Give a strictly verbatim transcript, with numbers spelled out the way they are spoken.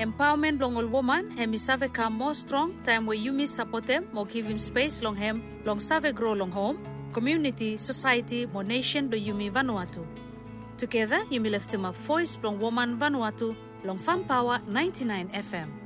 Empowerment long all woman hemi save come more strong time where you miss support them more give him space long hem long save grow long home community society more nation do you me Vanuatu. Together you me lift him up voice long woman Vanuatu long Farm Power ninety-nine F M.